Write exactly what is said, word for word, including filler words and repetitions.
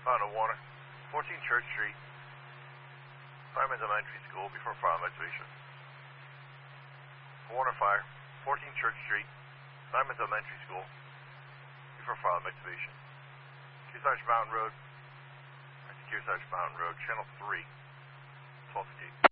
Fountain of Water, fourteen Church Street, Fireman's Elementary School before fire evacuation. Water fire, fourteen Church Street, Fireman's Elementary School before fire evacuation. Kearsarge Mountain Road, Kearsarge Mountain Road, Channel three, twelfth Gate.